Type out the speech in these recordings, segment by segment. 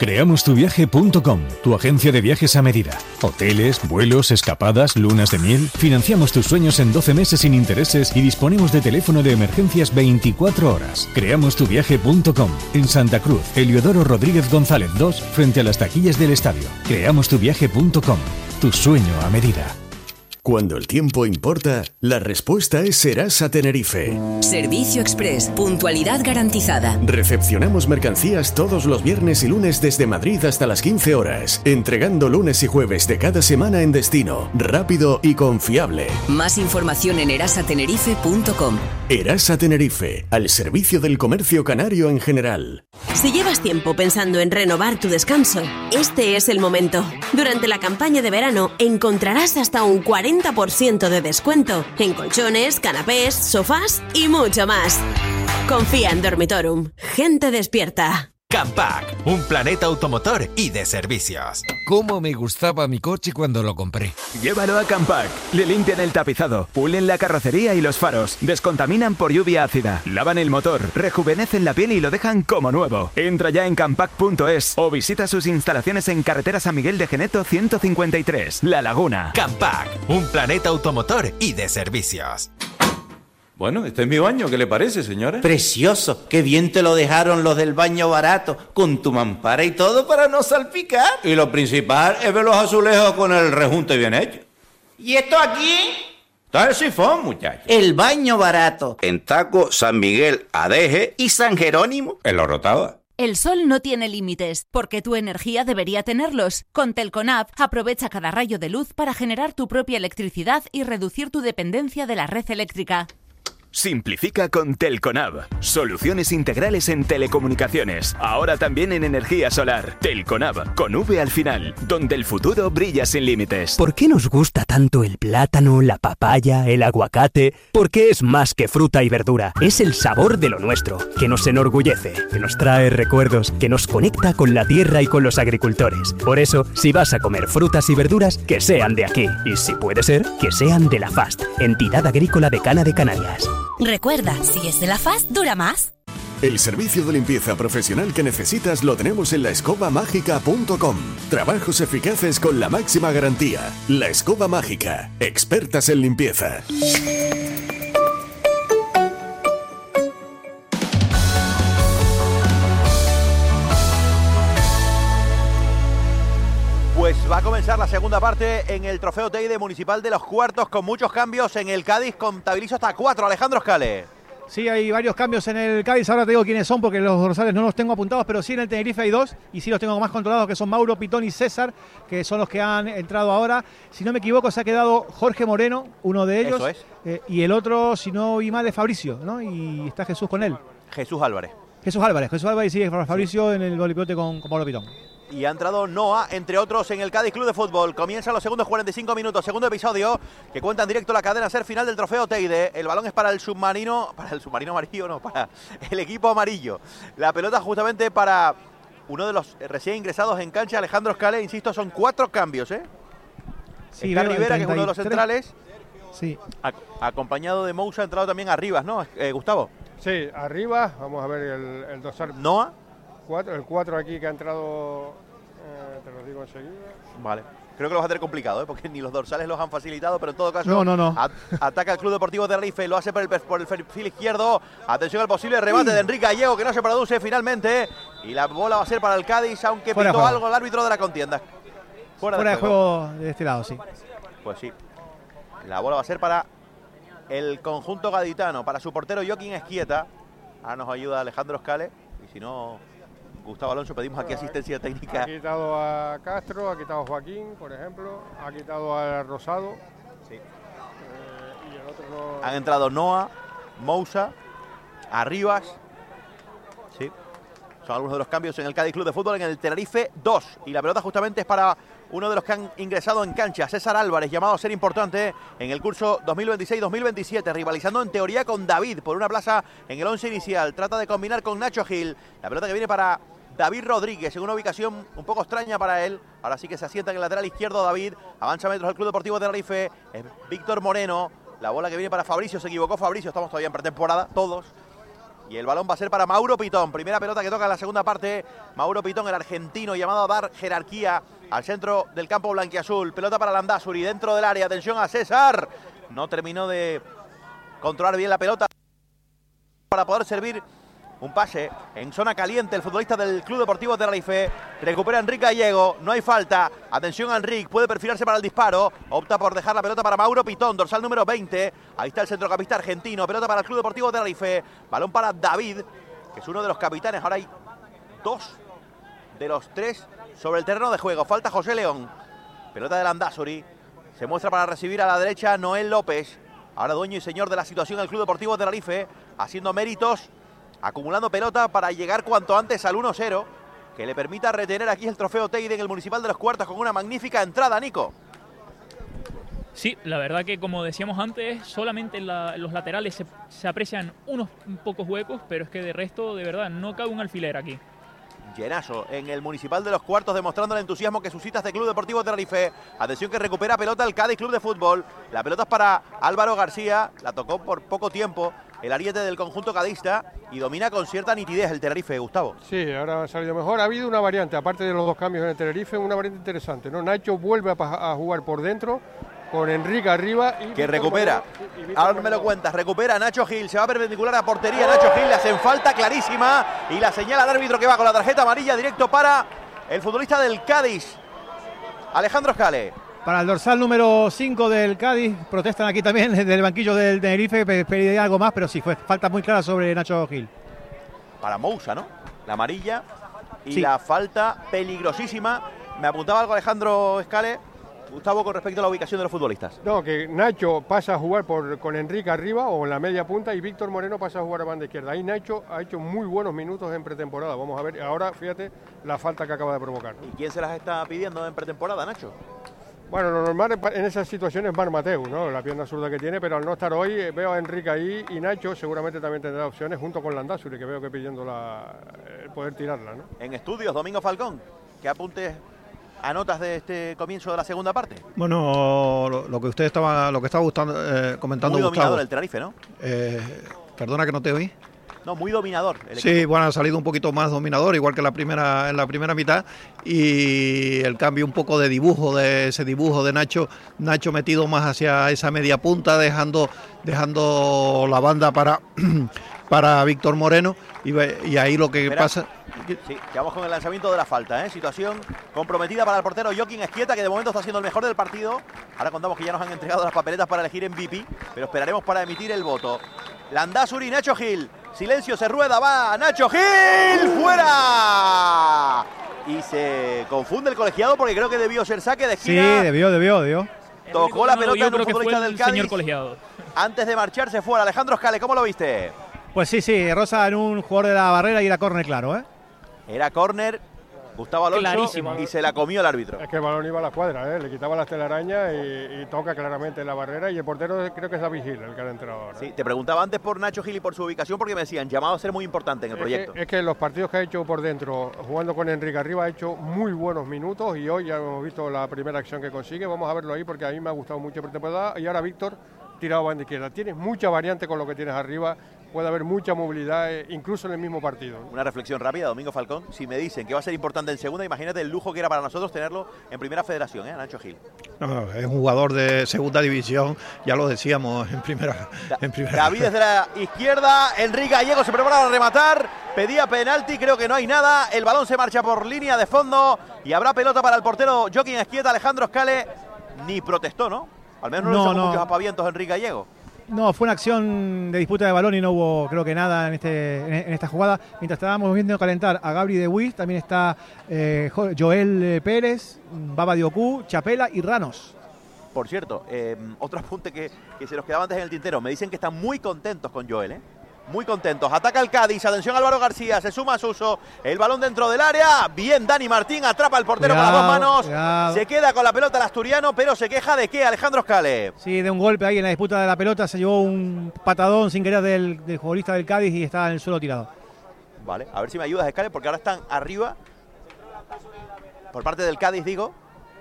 Creamostuviaje.com, tu agencia de viajes a medida. Hoteles, vuelos, escapadas, lunas de miel. Financiamos tus sueños en 12 meses sin intereses y disponemos de teléfono de emergencias 24 horas. Creamostuviaje.com, en Santa Cruz, Heliodoro Rodríguez González 2, frente a las taquillas del estadio. Creamostuviaje.com, tu sueño a medida. Cuando el tiempo importa, la respuesta es Serasa Tenerife. Servicio Express, puntualidad garantizada. Recepcionamos mercancías todos los viernes y lunes desde Madrid hasta las 15 horas, entregando lunes y jueves de cada semana en destino, rápido y confiable. Más información en erasatenerife.com. Erasa Tenerife, al servicio del comercio canario en general. Si llevas tiempo pensando en renovar tu descanso, este es el momento. Durante la campaña de verano encontrarás hasta un 40% de descuento en colchones, canapés, sofás y mucho más. Confía en Dormitorum. Gente despierta. Campac, un planeta automotor y de servicios. Cómo me gustaba mi coche cuando lo compré. Llévalo a Campac. Le limpian el tapizado, pulen la carrocería y los faros, descontaminan por lluvia ácida, lavan el motor, rejuvenecen la piel y lo dejan como nuevo. Entra ya en campac.es o visita sus instalaciones en carretera San Miguel de Geneto 153, La Laguna. Campac, un planeta automotor y de servicios. Bueno, este es mi baño, ¿qué le parece, señora? Precioso, qué bien te lo dejaron los del baño barato, con tu mampara y todo para no salpicar. Y lo principal es ver los azulejos con el rejunte bien hecho. ¿Y esto aquí? Está el sifón, muchacho. El baño barato. En Taco, San Miguel, Adeje ¿Y San Jerónimo? en Lo Rotava. El sol no tiene límites, porque tu energía debería tenerlos. Con Telconab, aprovecha cada rayo de luz para generar tu propia electricidad y reducir tu dependencia de la red eléctrica. Simplifica con Telconab. Soluciones integrales en telecomunicaciones. Ahora también en energía solar. Telconab, con V al final, donde el futuro brilla sin límites. ¿Por qué nos gusta tanto el plátano, la papaya, el aguacate? Porque es más que fruta y verdura. Es el sabor de lo nuestro, que nos enorgullece, que nos trae recuerdos, que nos conecta con la tierra y con los agricultores. Por eso, si vas a comer frutas y verduras, que sean de aquí. Y si puede ser, que sean de la FAST, Entidad Agrícola Decana de Canarias. Recuerda, si es de la FAST, dura más. El servicio de limpieza profesional que necesitas lo tenemos en laescobamágica.com. Trabajos eficaces con la máxima garantía. La Escoba Mágica, expertas en limpieza. Pues va a comenzar la segunda parte en el Trofeo Teide Municipal de los Cuartos, con muchos cambios en el Cádiz. Contabilizo hasta 4. Alejandro Scale. Sí, hay varios cambios en el Cádiz, ahora te digo quiénes son porque los dorsales no los tengo apuntados, pero sí en el Tenerife hay dos y sí los tengo más controlados, que son Mauro, Pitón y César, que son los que han entrado ahora. Si no me equivoco, se ha quedado Jorge Moreno, uno de ellos. Eso es. Y el otro, si no oí mal, es Fabricio, ¿no? Y está Jesús con él. Jesús Álvarez y sigue Fabricio en el voleipilote con Mauro Pitón. Y ha entrado Noah, entre otros, en el Cádiz Club de Fútbol. Comienzan los segundos 45 minutos, segundo episodio, que cuenta en directo la cadena SER final del Trofeo Teide. El balón es para el submarino amarillo, no, para el equipo amarillo. La pelota justamente para uno de los recién ingresados en cancha, Alejandro Scale. Insisto, son 4 cambios, ¿eh? Sí, está Rivera, que es uno de los centrales. Sí. Acompañado de Moussa, ha entrado también Arribas, ¿no, Gustavo? Sí, Arribas, vamos a ver el dorsal. Noah. El 4 aquí que ha entrado, te lo digo enseguida. Vale. Creo que lo va a tener complicado, porque ni los dorsales los han facilitado, pero en todo caso no. Ataca el Club Deportivo Tenerife, lo hace por el perfil izquierdo. Atención al posible remate de Enrique Gallego, que no se produce finalmente. Y la bola va a ser para el Cádiz, aunque pitó algo el árbitro de la contienda. Fuera de juego de este lado, sí. Pues sí. La bola va a ser para el conjunto gaditano, para su portero Joaquín Esquieta. Ahora nos ayuda Alejandro Scale, y si no, Gustavo Alonso, pedimos aquí asistencia técnica. Ha quitado a Castro, ha quitado a Joaquín, por ejemplo, ha quitado a Rosado. Sí. Y el otro no. Han entrado Noah, Moussa, Arribas. Sí. Son algunos de los cambios en el Cádiz Club de Fútbol, en el Tenerife 2. Y la pelota justamente es para uno de los que han ingresado en cancha, César Álvarez, llamado a ser importante en el curso 2026-2027, rivalizando en teoría con David por una plaza en el 11 inicial. Trata de combinar con Nacho Gil. La pelota que viene para David Rodríguez, en una ubicación un poco extraña para él. Ahora sí que se asienta en el lateral izquierdo David. Avanza metros el Club Deportivo de Tenerife. Es Víctor Moreno. La bola que viene para Fabricio. Se equivocó Fabricio. Estamos todavía en pretemporada, todos. Y el balón va a ser para Mauro Pitón. Primera pelota que toca en la segunda parte. Mauro Pitón, el argentino, llamado a dar jerarquía al centro del campo blanquiazul. Pelota para Landázuri, dentro del área. Atención a César. No terminó de controlar bien la pelota para poder servir un pase en zona caliente. El futbolista del Club Deportivo Tenerife recupera a Enrique Gallego, no hay falta. Atención a Enrique, puede perfilarse para el disparo. Opta por dejar la pelota para Mauro Pitón, dorsal número 20. Ahí está el centrocampista argentino. Pelota para el Club Deportivo Tenerife. Balón para David, que es uno de los capitanes. Ahora hay 2 de los 3 sobre el terreno de juego. Falta José León. Pelota de Landázuri. Se muestra para recibir a la derecha Noel López. Ahora dueño y señor de la situación del Club Deportivo Tenerife, haciendo méritos, acumulando pelota para llegar cuanto antes al 1-0, que le permita retener aquí el trofeo Teide en el Municipal de los Cuartos con una magnífica entrada, Nico. Sí, la verdad que como decíamos antes, solamente en los laterales se aprecian unos pocos huecos, pero es que de resto, de verdad, no cabe un alfiler aquí. Llenazo en el Municipal de los Cuartos, demostrando el entusiasmo que suscita este Club Deportivo Tenerife. Atención que recupera pelota el Cádiz Club de Fútbol. La pelota es para Álvaro García, la tocó por poco tiempo el ariete del conjunto cadista y domina con cierta nitidez el Tenerife, Gustavo. Sí, ahora ha salido mejor. Ha habido una variante, aparte de los 2 cambios en el Tenerife, una variante interesante, ¿no? Nacho vuelve a jugar por dentro, con Enrique arriba. Y que recupera, ahora me lo cuentas, recupera Nacho Gil, se va perpendicular a portería. Nacho Gil le hacen falta clarísima y la señala al árbitro que va con la tarjeta amarilla directo para el futbolista del Cádiz, Alejandro Scale. Para el dorsal número 5 del Cádiz, protestan aquí también desde el banquillo del Tenerife, pediría algo más, pero sí, fue falta muy clara sobre Nacho Gil. Para Moussa, ¿no? La amarilla y sí, la falta peligrosísima. Me apuntaba algo Alejandro Scale, Gustavo, con respecto a la ubicación de los futbolistas. No, que Nacho pasa a jugar con Enrique arriba o en la media punta y Víctor Moreno pasa a jugar a banda izquierda. Ahí Nacho ha hecho muy buenos minutos en pretemporada. Vamos a ver, ahora fíjate la falta que acaba de provocar. ¿Y quién se las está pidiendo en pretemporada, Nacho? Bueno, lo normal en esas situaciones es Marc Mateu, ¿no? La pierna zurda que tiene, pero al no estar hoy veo a Enrique ahí y Nacho seguramente también tendrá opciones junto con Landázuri, que veo que pidiendo el poder tirarla, ¿no? En estudios, Domingo Falcón, ¿qué apuntes anotas de este comienzo de la segunda parte? Bueno, lo que estaba comentando, muy dominador Gustavo. El Tenerife, ¿no? Perdona que no te oí. No, muy dominador. Sí, bueno, ha salido un poquito más dominador, igual que en la primera mitad, y el cambio un poco de dibujo, de ese dibujo de Nacho metido más hacia esa media punta, dejando la banda para Víctor Moreno, y ahí lo que pasa... Sí, ya vamos con el lanzamiento de la falta, ¿eh? Situación comprometida para el portero Joaquín Esquieta, que de momento está siendo el mejor del partido. Ahora contamos que ya nos han entregado las papeletas para elegir MVP, pero esperaremos para emitir el voto. Landázuri, Nacho Gil. Silencio, se rueda, va Nacho Gil, fuera. Y se confunde el colegiado porque creo que debió ser saque de esquina. Sí, debió. Tocó la pelota en un futbolista del Cádiz. Señor colegiado. Antes de marcharse fuera. Alejandro Scale, ¿cómo lo viste? Pues sí, rosa en un jugador de la barrera y era córner claro, ¿eh? Era córner, Gustavo Alonso, clarísimo, y se la comió el árbitro. Es que el balón iba a la cuadra, le quitaba las telarañas y toca claramente en la barrera, y el portero creo que es David Gil, el que ha entrado ahora. Sí, te preguntaba antes por Nacho Gil y por su ubicación, porque me decían, llamado a ser muy importante en el proyecto. Es que los partidos que ha hecho por dentro, jugando con Enrique arriba, ha hecho muy buenos minutos, y hoy ya hemos visto la primera acción que consigue. Vamos a verlo ahí porque a mí me ha gustado mucho pretemporada, y ahora Víctor tirado a banda izquierda. Tienes mucha variante con lo que tienes arriba, puede haber mucha movilidad, incluso en el mismo partido. Una reflexión rápida, Domingo Falcón. Si me dicen que va a ser importante en segunda, imagínate el lujo que era para nosotros tenerlo en primera federación, Nacho Gil. No, es un jugador de segunda división, ya lo decíamos en primera. David desde la izquierda, Enrique Gallego se prepara para rematar, pedía penalti, creo que no hay nada, el balón se marcha por línea de fondo y habrá pelota para el portero Joaquín Esquieta. Alejandro Scale ni protestó, ¿no? Al menos no le sacó muchos apavientos a Enrique Gallego. No, fue una acción de disputa de balón y no hubo, creo que nada en esta jugada. Mientras estábamos viendo calentar a Gabri de Wiz, también está Joel Pérez, Baba Diocú, Chapela y Ranos. Por cierto, otro apunte que se nos quedaba antes en el tintero. Me dicen que están muy contentos con Joel, muy contentos. Ataca el Cádiz, atención Álvaro García, se suma a Suso, el balón dentro del área, bien Dani Martín, atrapa al portero con las dos manos, se queda con la pelota el asturiano, pero se queja de qué, Alejandro Scale. Sí, de un golpe ahí en la disputa de la pelota, se llevó un patadón sin querer del futbolista del Cádiz y está en el suelo tirado. Vale, a ver si me ayudas, Scale, porque ahora están arriba, por parte del Cádiz, digo.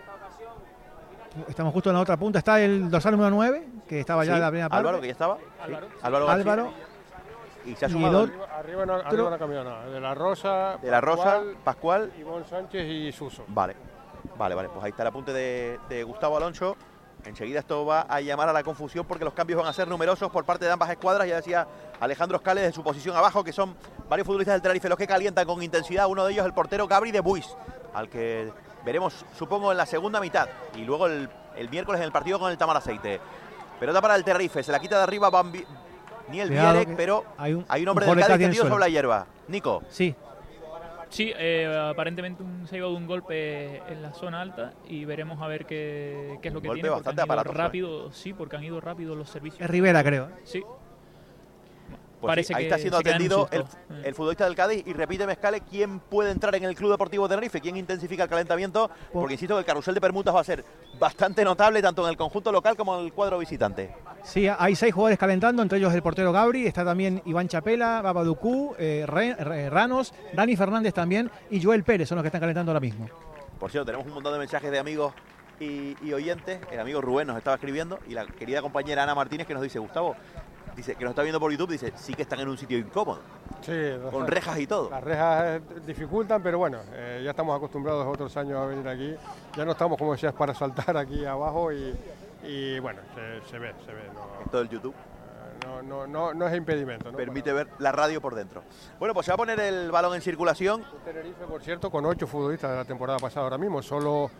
Estamos justo en la otra punta, está el dorsal número 9, que estaba ya en la primera parte. Álvaro, que ya estaba. Álvaro. y se ha sumado arriba no ha cambiado nada. De la Rosa, Pascual, Ivonne Sánchez y Suso. Vale, pues ahí está el apunte de Gustavo Alonso. Enseguida esto va a llamar a la confusión porque los cambios van a ser numerosos por parte de ambas escuadras. Ya decía Alejandro Scales de su posición abajo, que son varios futbolistas del Tenerife los que calientan con intensidad. Uno de ellos el portero Gabri de Buis, al que veremos, supongo, en la segunda mitad. Y luego el miércoles en el partido con el Tamaraceite. Pelota para el Tenerife, se la quita de arriba Niel Bierek, pero hay un hombre del Cádiz tendido sobre la hierba. Nico. Sí, aparentemente se ha llevado un golpe en la zona alta y veremos a ver qué es lo que tiene. Bastante aparatoso, rápido, sí, porque han ido rápido los servicios. Es Rivera, creo. Sí. Pues parece sí, ahí que está siendo atendido el futbolista del Cádiz. Y repite Mescale, ¿quién puede entrar en el Club Deportivo Tenerife? ¿Quién intensifica el calentamiento? Porque insisto que el carrusel de permutas va a ser bastante notable tanto en el conjunto local como en el cuadro visitante. Sí, hay 6 jugadores calentando, entre ellos el portero Gabri, está también Iván Chapela, Babaducú, Ranos, Dani Fernández también y Joel Pérez son los que están calentando ahora mismo. Por cierto, tenemos un montón de mensajes de amigos y oyentes. El amigo Rubén nos estaba escribiendo y la querida compañera Ana Martínez que nos dice, Gustavo, dice que nos está viendo por YouTube, dice, sí que están en un sitio incómodo. Sí, con rejas y todo. Las rejas dificultan, pero bueno, ya estamos acostumbrados otros años a venir aquí. Ya no estamos, como decías, para saltar aquí abajo y bueno, se ve. En todo el YouTube. No es impedimento, ¿no? Permite ver la radio por dentro. Bueno, pues se va a poner el balón en circulación. Tenerife, por cierto, con 8 futbolistas de la temporada pasada ahora mismo. Solo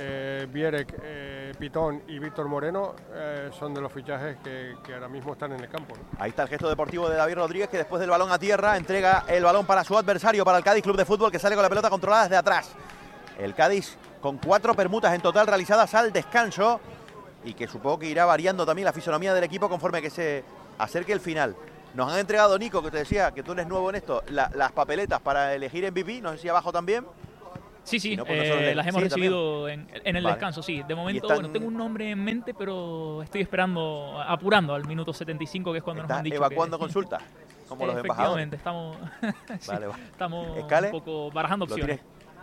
Bierek, Pitón y Víctor Moreno son de los fichajes que ahora mismo están en el campo, ¿no? Ahí está el gesto deportivo de David Rodríguez, que después del balón a tierra entrega el balón para su adversario, para el Cádiz Club de Fútbol, que sale con la pelota controlada desde atrás. El Cádiz con 4 permutas en total realizadas al descanso y que supongo que irá variando también la fisonomía del equipo conforme que se acerque el final. Nos han entregado, Nico, que te decía que tú eres nuevo en esto, las papeletas para elegir MVP, no sé si abajo también. Sí, si no, pues las hemos recibido en el descanso, sí. De momento, bueno, tengo un nombre en mente, pero estoy esperando, apurando al minuto 75, que es cuando nos han dicho evacuando consultas, como los embajadores. Estamos, vale. Estamos ¿Escale? un poco barajando opciones.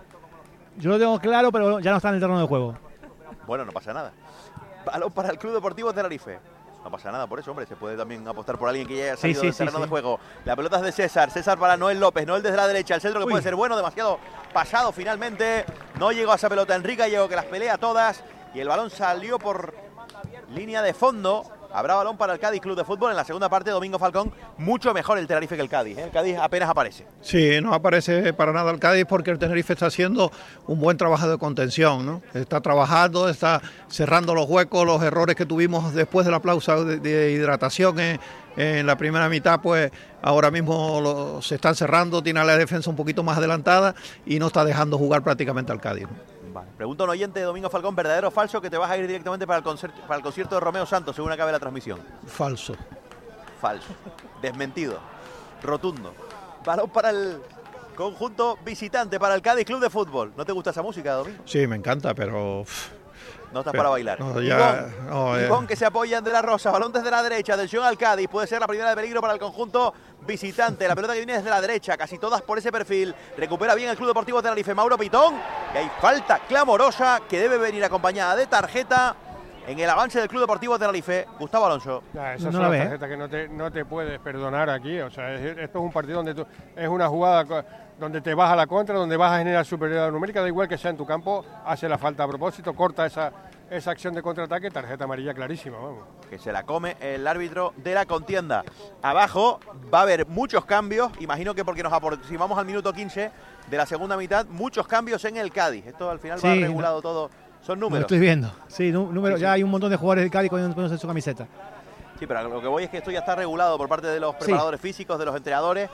Yo lo tengo claro, pero ya no está en el terreno de juego. Bueno, no pasa nada. Balón para el Club Deportivo Tenerife. No pasa nada por eso, hombre. Se puede también apostar por alguien que ya haya salido del terreno de juego. La pelota es de César. César para Noel López. Noel desde la derecha. El centro que puede ser bueno. Demasiado pasado finalmente. No llegó a esa pelota Enrique. Llegó que las pelea todas. Y el balón salió por línea de fondo. Habrá balón para el Cádiz Club de Fútbol en la segunda parte. Domingo Falcón, mucho mejor el Tenerife que el Cádiz. El Cádiz apenas aparece. Sí, no aparece para nada el Cádiz porque el Tenerife está haciendo un buen trabajo de contención, ¿no? Está trabajando, está cerrando los huecos, los errores que tuvimos después de la pausa de hidratación en la primera mitad, pues ahora mismo se están cerrando, tiene a la defensa un poquito más adelantada y no está dejando jugar prácticamente al Cádiz, ¿no? Vale. Pregunta un oyente de Domingo Falcón, ¿verdadero o falso que te vas a ir directamente para el concierto de Romeo Santos según acabe la transmisión? Falso. Falso. Desmentido. Rotundo. Balón para el conjunto visitante, para el Cádiz Club de Fútbol. ¿No te gusta esa música, Domingo? Sí, me encanta, pero... No estás para bailar. No, ya, Ivón que se apoya de la Rosa. Balón desde la derecha. Atención al Cádiz. Puede ser la primera de peligro para el conjunto visitante. La pelota que viene desde la derecha. Casi todas por ese perfil. Recupera bien el Club Deportivo Tenerife. Mauro Pitón. Y hay falta clamorosa que debe venir acompañada de tarjeta en el avance del Club Deportivo Tenerife. Gustavo Alonso. Esa es una tarjeta que no te puedes perdonar aquí. O sea, esto es un partido donde es una jugada donde te vas a la contra, donde vas a generar superioridad numérica, da igual que sea en tu campo, hace la falta a propósito, corta esa acción de contraataque, tarjeta amarilla clarísima, vamos. Que se la come el árbitro de la contienda. Abajo va a haber muchos cambios, imagino que porque nos aproximamos al minuto 15 de la segunda mitad, muchos cambios en el Cádiz. Esto al final va regulado todo, son números. Lo estoy viendo, sí, números, ya hay un montón de jugadores del Cádiz poniéndose su camiseta. Sí, pero lo que voy es que esto ya está regulado por parte de los preparadores físicos, de los entrenadores.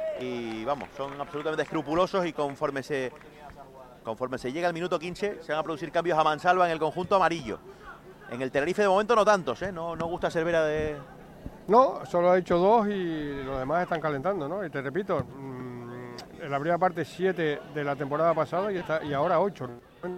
Y vamos, son absolutamente escrupulosos y conforme se llega al minuto 15 se van a producir cambios a mansalva en el conjunto amarillo. En el Tenerife de momento no tantos, ¿eh? No gusta Cervera de... No, solo ha hecho 2 y los demás están calentando, ¿no? Y te repito, en la primera parte 7 de la temporada pasada y ahora 8.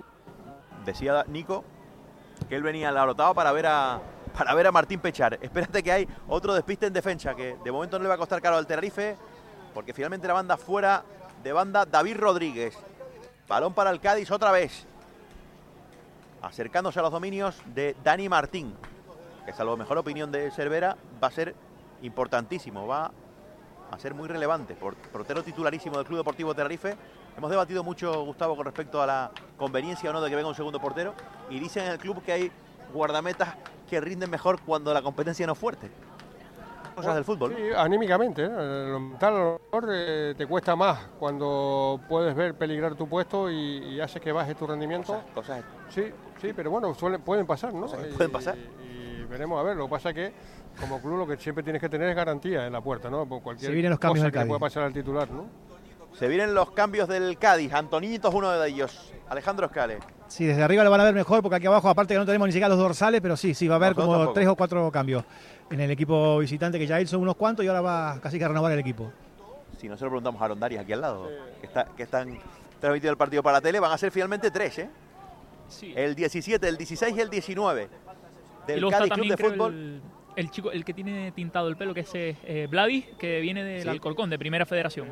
Decía Nico que él venía al arotado para ver a Martín Pechar. Espérate que hay otro despiste en defensa que de momento no le va a costar caro al Tenerife. Porque finalmente la banda fuera de banda David Rodríguez. Balón para el Cádiz otra vez. Acercándose a los dominios de Dani Martín. Que salvo mejor opinión de Cervera va a ser importantísimo. Va a ser muy relevante. Portero titularísimo del Club Deportivo Tenerife. Hemos debatido mucho, Gustavo, con respecto a la conveniencia o no de que venga un segundo portero. Y dicen en el club que hay guardametas que rinden mejor cuando la competencia no es fuerte. Cosas del fútbol, ¿no? Sí, anímicamente, lo mental a lo mejor te cuesta más cuando puedes ver peligrar tu puesto y haces que baje tu rendimiento. Cosas. Sí, pero bueno, pueden pasar, ¿no? Pueden pasar. Y veremos a ver, lo que pasa es que como club lo que siempre tienes que tener es garantía en la puerta, ¿no? Por cualquier se vienen los cambios cosa del Cádiz. Que pueda pasar al titular, ¿no? Se vienen los cambios del Cádiz. Antoñito es uno de ellos. Alejandro Scale. Sí, desde arriba lo van a ver mejor porque aquí abajo, aparte que no tenemos ni siquiera los dorsales, pero sí, va a haber como tampoco. 3 o 4 cambios en el equipo visitante, que ya hizo unos cuantos y ahora va casi que a renovar el equipo. Si no se lo preguntamos a Rondarias aquí al lado, que están transmitiendo el partido para la tele, van a ser finalmente 3, ¿eh? Sí. El 17, el 16 y el 19 del Cádiz Club de Fútbol. El chico, el que tiene tintado el pelo, que es Vladis, que viene del Alcorcón, de Primera Federación.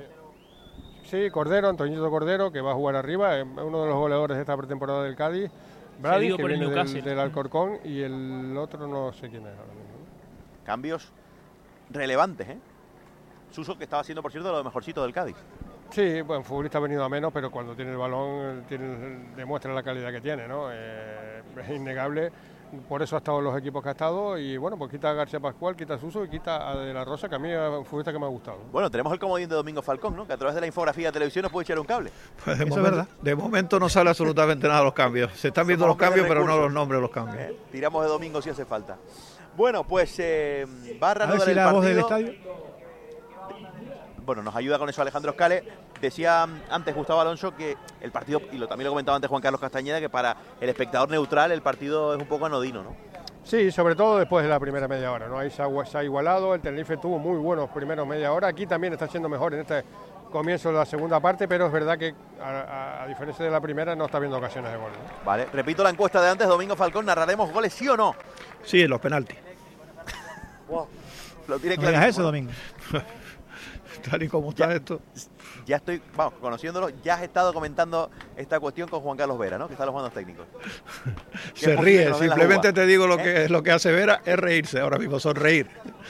Sí, Cordero, Antoñito Cordero, que va a jugar arriba, es uno de los goleadores de esta pretemporada del Cádiz. Vladis, que viene del Alcorcón, y el otro no sé quién es ahora mismo. Cambios relevantes, ¿eh? Suso, que estaba siendo, por cierto, lo mejorcito del Cádiz. Sí, bueno, futbolista ha venido a menos, pero cuando tiene el balón demuestra la calidad que tiene, ¿no? Es innegable. Por eso ha estado en los equipos que ha estado y bueno, pues quita a García Pascual, quita a Suso y quita a De la Rosa, que a mí es un futbolista que me ha gustado. Bueno, tenemos el comodín de Domingo Falcón, ¿no? Que a través de la infografía de televisión nos puede echar un cable. Pues de momento no sale absolutamente nada de los cambios. Se están viendo los cambios, pero no los nombres de los cambios. Tiramos de Domingo si hace falta. Bueno, pues va a reanudar si el la partido. Voz del estadio. Bueno, nos ayuda con eso Alejandro Scale. Decía antes Gustavo Alonso que el partido, y también lo comentaba antes Juan Carlos Castañeda, que para el espectador neutral el partido es un poco anodino, ¿no? Sí, sobre todo después de la primera media hora, ¿no? Ahí se ha igualado, el Tenerife tuvo muy buenos primeros media hora, aquí también está siendo mejor en este comienzo de la segunda parte, pero es verdad que a diferencia de la primera no está viendo ocasiones de gol, ¿no? Vale, repito la encuesta de antes, Domingo Falcón, ¿narraremos goles sí o no? Sí, en los penaltis. Wow. Lo tiene no claro. digas eso, Domingo. Tal y como está esto. Ya estoy, vamos, conociéndolo, ya has estado comentando esta cuestión con Juan Carlos Vera, ¿no? Que está los mandos técnicos. Se ríe, simplemente te digo lo que hace Vera es reírse ahora mismo, sonreír.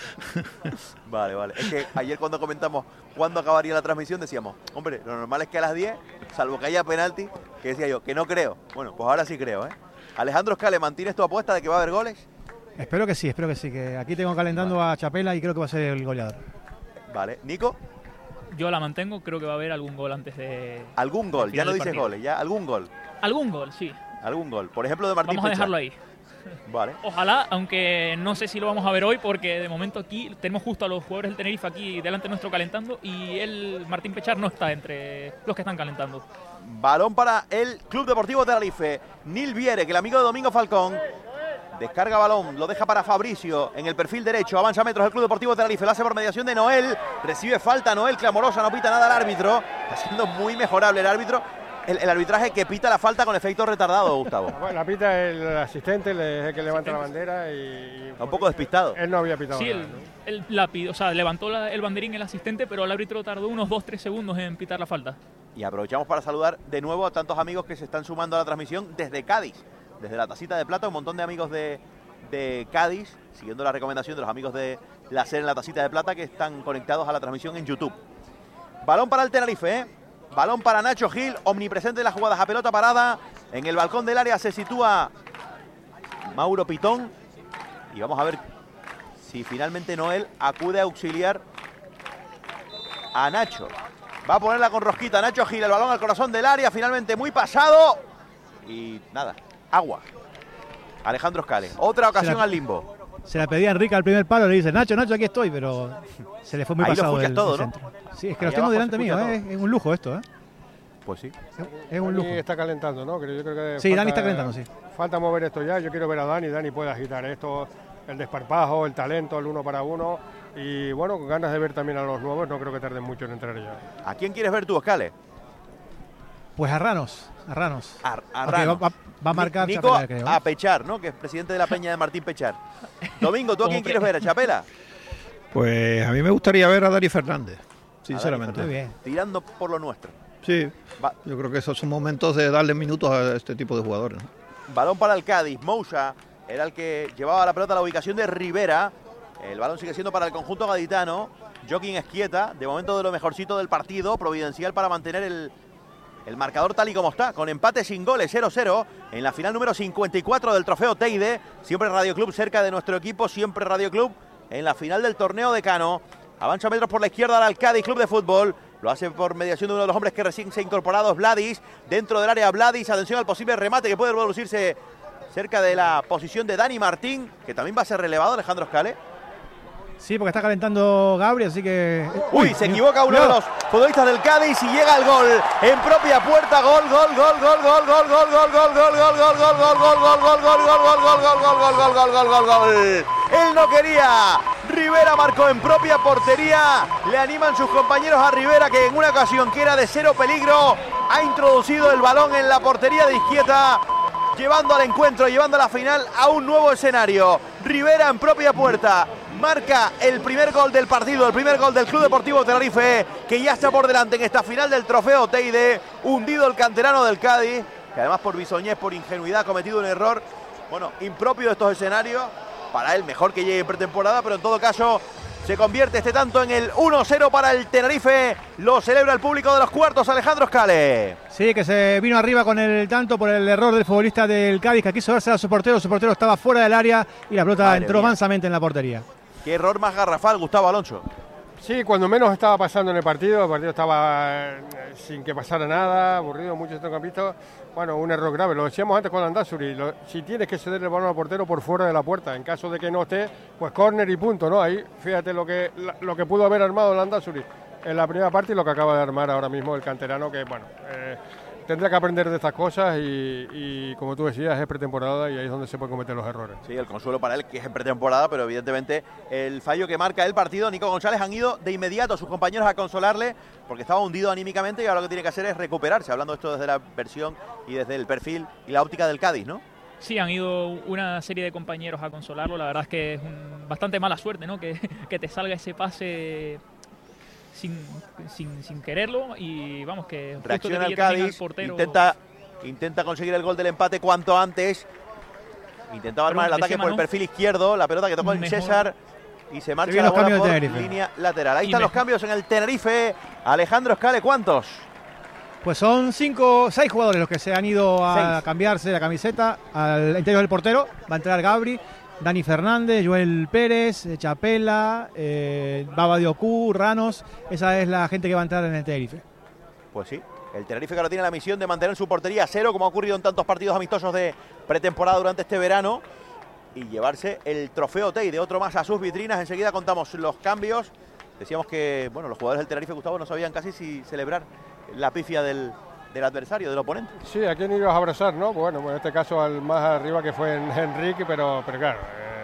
Vale. Es que ayer cuando comentamos cuándo acabaría la transmisión decíamos, hombre, lo normal es que a las 10, salvo que haya penalti, que decía yo, que no creo. Bueno, pues ahora sí creo, ¿eh? Alejandro Scale, ¿mantienes tu apuesta de que va a haber goles? Espero que sí, que aquí tengo calentando a Chapela y creo que va a ser el goleador. Vale, Nico. Yo la mantengo, creo que va a haber algún gol antes de... ¿Algún gol? Ya no dices goles, ya algún gol. Algún gol, sí. Algún gol, por ejemplo de Martín Vamos a Pechar. dejarlo ahí. Vale. Ojalá, aunque no sé si lo vamos a ver hoy, porque de momento aquí tenemos justo a los jugadores del Tenerife aquí delante nuestro calentando y Martín Pechar no está entre los que están calentando. Balón para el Club Deportivo Tenerife. Nil Viere, que el amigo de Domingo Falcón. Descarga balón, lo deja para Fabricio en el perfil derecho, avanza metros el Club Deportivo Tenerife, lo hace por mediación de Noel, recibe falta Noel, clamorosa, no pita nada el árbitro, está siendo muy mejorable el árbitro, el arbitraje que pita la falta con efecto retardado, Gustavo. Bueno, la pita el asistente, es el que levanta la bandera y... Está un poco despistado. Él no había pitado sí, nada, o sea, levantó el banderín el asistente, pero el árbitro tardó unos 2-3 segundos en pitar la falta. Y aprovechamos para saludar de nuevo a tantos amigos que se están sumando a la transmisión desde Cádiz. Desde la Tacita de Plata, un montón de amigos de Cádiz, siguiendo la recomendación de los amigos de la SER en la Tacita de Plata, que están conectados a la transmisión en YouTube. Balón para el Tenerife, balón para Nacho Gil, omnipresente en las jugadas a pelota parada. En el balcón del área se sitúa Mauro Pitón. Y vamos a ver si finalmente Noel acude a auxiliar a Nacho. Va a ponerla con rosquita Nacho Gil, el balón al corazón del área, finalmente muy pasado. Y nada, agua. Alejandro Scale, otra ocasión al limbo. Se la pedía Enrique al primer palo, le dice, Nacho, aquí estoy, pero se le fue muy ahí pasado lo del todo, centro. ¿no? Sí, es que los tengo delante mío, es un lujo esto, ¿eh? Pues sí. Es un lujo. Dani está calentando, ¿no? Yo creo que sí, Dani está calentando, sí. Falta mover esto ya, yo quiero ver a Dani puede agitar esto, el desparpajo, el talento, el 1 para 1. Y bueno, con ganas de ver también a los nuevos, no creo que tarden mucho en entrar ya. ¿A quién quieres ver tú, Scale? Pues a Ranos. A Ranos. Va a marcar Nico Chapela, creo. A Pechar, ¿no? Que es presidente de la peña de Martín Pechar. Domingo, ¿tú a quién quieres ver? ¿A Chapela? Pues a mí me gustaría ver a Dani Fernández, sinceramente. Muy bien. Tirando por lo nuestro. Sí, yo creo que esos son momentos de darle minutos a este tipo de jugadores, ¿no? Balón para el Cádiz. Moussa era el que llevaba la pelota a la ubicación de Rivera. El balón sigue siendo para el conjunto gaditano. Joaquín Esquieta, de momento de lo mejorcito del partido, providencial para mantener el marcador tal y como está, con empate sin goles, 0-0, en la final número 54 del Trofeo Teide. Siempre Radio Club cerca de nuestro equipo, siempre Radio Club en la final del torneo decano. Avanza metros por la izquierda al Cádiz Club de Fútbol. Lo hace por mediación de uno de los hombres que recién se ha incorporado, Vladis. Dentro del área Vladis, atención al posible remate que puede producirse cerca de la posición de Dani Martín, que también va a ser relevado, Alejandro Scale. Sí, porque está calentando Gabriel, así que... Uy, se equivoca uno de los futbolistas del Cádiz y llega el gol en propia puerta. Gol. Él no quería. Rivera marcó en propia portería. Le animan sus compañeros a Rivera, que en una ocasión que era de cero peligro ha introducido el balón en la portería de Izquieta, llevando al encuentro, llevando a la final a un nuevo escenario. Rivera en propia puerta marca el primer gol del partido, el primer gol del Club Deportivo Tenerife, que ya está por delante en esta final del Trofeo Teide. Hundido el canterano del Cádiz, que además por bisoñez, por ingenuidad, ha cometido un error, bueno, impropio de estos escenarios. Para él mejor que llegue en pretemporada, pero en todo caso se convierte este tanto en el 1-0 para el Tenerife. Lo celebra el público de los cuartos, Alejandro Scale. Sí, que se vino arriba con el tanto por el error del futbolista del Cádiz, que quiso darse a su portero estaba fuera del área y la pelota entró mansamente en la portería. Qué error más garrafal, Gustavo Alonso. Sí, cuando menos estaba pasando en el partido estaba sin que pasara nada, aburrido, muchos centrocampistas. Bueno, un error grave, lo decíamos antes con Landázuri, si tienes que ceder el balón al portero por fuera de la puerta, en caso de que no esté, pues córner y punto, ¿no? Ahí, fíjate lo que pudo haber armado Landázuri en la primera parte y lo que acaba de armar ahora mismo el canterano, que bueno, tendrá que aprender de estas cosas y como tú decías, es pretemporada y ahí es donde se pueden cometer los errores. Sí, el consuelo para él, que es en pretemporada, pero evidentemente el fallo que marca el partido, Nico González, han ido de inmediato a sus compañeros a consolarle porque estaba hundido anímicamente y ahora lo que tiene que hacer es recuperarse, hablando esto desde la versión y desde el perfil y la óptica del Cádiz, ¿no? Sí, han ido una serie de compañeros a consolarlo, la verdad es que es bastante mala suerte, ¿no? Que te salga ese pase sin quererlo y vamos, que justo reacciona el Cádiz, portero. Intenta conseguir el gol del empate cuanto antes. Intentaba armar el ataque por el perfil izquierdo, la pelota que tocó en César y se marcha la bola por línea lateral. Ahí están los cambios en el Tenerife. Alejandro Scale, ¿cuántos? Pues son 6 jugadores los que se han ido a cambiarse la camiseta al interior del portero. Va a entrar Gabri, Dani Fernández, Joel Pérez, Chapela, Baba Diocú, Ranos. Esa es la gente que va a entrar en el Tenerife. Pues sí, el Tenerife que ahora tiene la misión de mantener su portería a cero, como ha ocurrido en tantos partidos amistosos de pretemporada durante este verano, y llevarse el Trofeo Teide, otro más a sus vitrinas. Enseguida contamos los cambios. Decíamos que bueno, los jugadores del Tenerife, Gustavo, no sabían casi si celebrar la pifia del adversario, del oponente. Sí, ¿a quién ibas a abrazar, no? Bueno, en este caso al más arriba, que fue en Enrique, pero claro,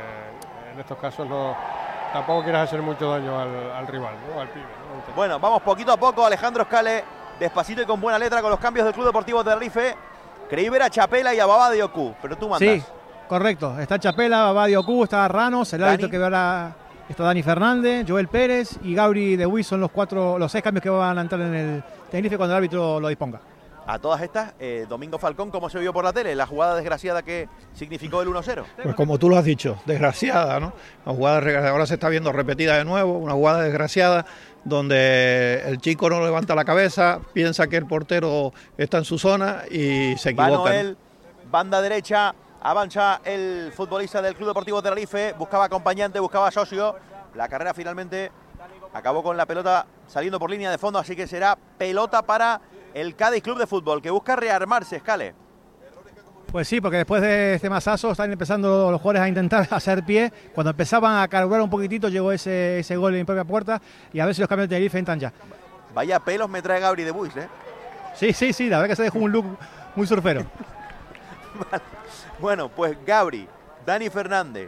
en estos casos tampoco quieres hacer mucho daño al rival, ¿no? Al pibe, ¿no? Bueno, vamos poquito a poco, Alejandro Scale, despacito y con buena letra con los cambios del Club Deportivo Tenerife. Creí ver a Chapela y a Baba Diocú, pero tú mandas. Sí, correcto. Está Chapela, Baba Diocú, está Ranos, el árbitro que ahora está Dani Fernández, Joel Pérez y Gabri de Wiz, son los 6 cambios que van a entrar en el Tenerife cuando el árbitro lo disponga. A todas estas, Domingo Falcón, ¿cómo se vio por la tele? La jugada desgraciada que significó el 1-0. Pues como tú lo has dicho, desgraciada, ¿no? Una jugada ahora se está viendo repetida de nuevo, una jugada desgraciada donde el chico no levanta la cabeza, piensa que el portero está en su zona y se equivoca. Noel, banda derecha, avanza el futbolista del Club Deportivo Tenerife, buscaba acompañante, buscaba socio. La carrera finalmente acabó con la pelota saliendo por línea de fondo, así que será pelota para el Cádiz Club de Fútbol, que busca rearmarse, Scale. Pues sí, porque después de este masazo están empezando los jugadores a intentar hacer pie. Cuando empezaban a carburar un poquitito llegó ese gol en propia puerta y a ver si los cambios de Tenerife entran ya. Vaya pelos me trae Gabri de Buis, ¿eh? Sí, la verdad que se dejó un look muy surfero. Vale. Bueno, pues Gabri, Dani Fernández,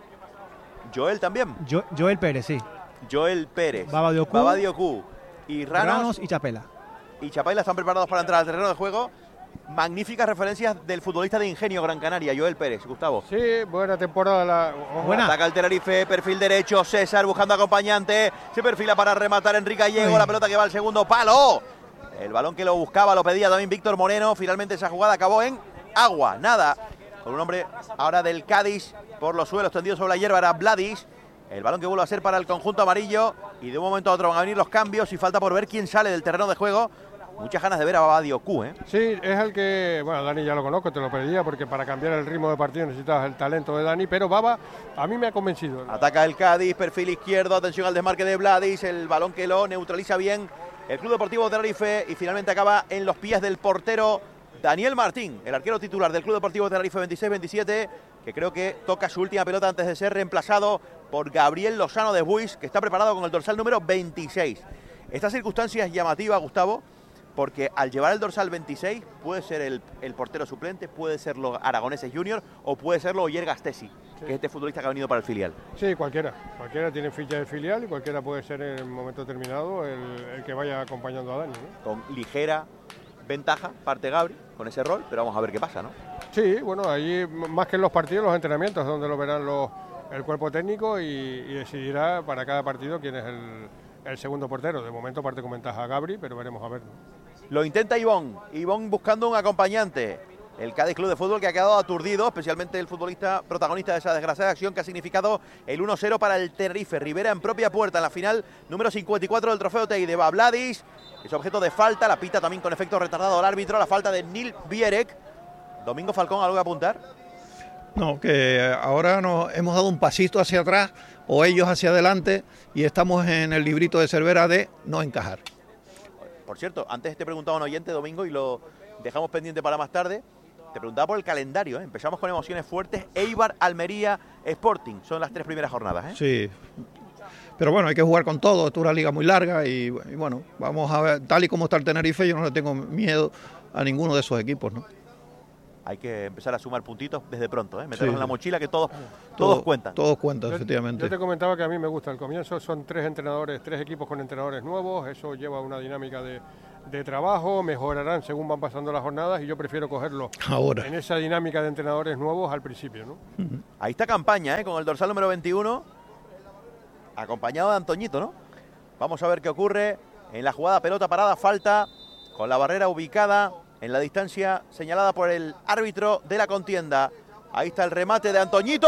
Joel también. Joel Pérez, sí. Joel Pérez, Baba Diocú y Ranos y Chapela. Y Chapela están preparados para entrar al terreno de juego. Magníficas referencias del futbolista de Ingenio Gran Canaria, Joel Pérez, Gustavo. Sí, buena temporada. Buena. Ataca el Tenerife, perfil derecho, César buscando acompañante. Se perfila para rematar Enrique Gallego, la pelota que va al segundo palo. El balón que lo buscaba, lo pedía también Víctor Moreno. Finalmente esa jugada acabó en agua, nada. Con un hombre ahora del Cádiz por los suelos tendidos sobre la hierba, era Vladis. El balón que vuelve a ser para el conjunto amarillo y de un momento a otro van a venir los cambios y falta por ver quién sale del terreno de juego. Muchas ganas de ver a Baba Diocú, ¿eh? Sí, es el que, bueno, Dani ya lo conozco, te lo pedía porque para cambiar el ritmo de partido necesitas el talento de Dani, pero Baba a mí me ha convencido. Ataca el Cádiz, perfil izquierdo, atención al desmarque de Vladis, el balón que lo neutraliza bien el Club Deportivo Tenerife y finalmente acaba en los pies del portero Daniel Martín, el arquero titular del Club Deportivo Tenerife 26-27, que creo que toca su última pelota antes de ser reemplazado por Gabriel Lozano de Buis, que está preparado con el dorsal número 26. Esta circunstancia es llamativa, Gustavo, porque al llevar el dorsal 26 puede ser el portero suplente, puede serlo Aragoneses Junior o puede serlo Oyer Gastesi, que es este futbolista que ha venido para el filial. Sí, cualquiera tiene ficha de filial y cualquiera puede ser en el momento determinado el que vaya acompañando a Dani, ¿no? Con ligera ventaja parte Gabri con ese rol, pero vamos a ver qué pasa, ¿no? Sí, bueno, allí más que en los partidos, los entrenamientos, donde lo verán el cuerpo técnico y decidirá para cada partido quién es el segundo portero. De momento parte con ventaja a Gabri, pero veremos a ver. Lo intenta Ivón buscando un acompañante. El Cádiz Club de Fútbol que ha quedado aturdido, especialmente el futbolista protagonista de esa desgraciada acción que ha significado el 1-0 para el Tenerife. Rivera en propia puerta en la final número 54 del trofeo Teide. Va Vladis, es objeto de falta, la pita también con efecto retardado al árbitro, la falta de Nil Bierek. Domingo Falcón, ¿algo que apuntar? No, que ahora nos hemos dado un pasito hacia atrás o ellos hacia adelante y estamos en el librito de Cervera de no encajar. Por cierto, antes te preguntaba un oyente, Domingo, y lo dejamos pendiente para más tarde. Te preguntaba por el calendario, ¿eh? Empezamos con emociones fuertes. Eibar, Almería, Sporting. Son las 3 primeras jornadas, ¿eh? Sí. Pero bueno, hay que jugar con todo. Esto es una liga muy larga y bueno, vamos a ver. Tal y como está el Tenerife, yo no le tengo miedo a ninguno de esos equipos, ¿no? Hay que empezar a sumar puntitos desde pronto, ¿eh? Meterlos en la mochila, que todos cuentan. Todos cuentan, efectivamente. Yo te comentaba que a mí me gusta el comienzo. Son 3 equipos con entrenadores nuevos. Eso lleva una dinámica de trabajo, mejorarán según van pasando las jornadas y yo prefiero cogerlo ahora en esa dinámica de entrenadores nuevos al principio, ¿no? Ahí está Campaña, con el dorsal número 21, acompañado de Antoñito, ¿no? Vamos a ver qué ocurre en la jugada, pelota parada, falta, con la barrera ubicada en la distancia señalada por el árbitro de la contienda. Ahí está el remate de Antoñito,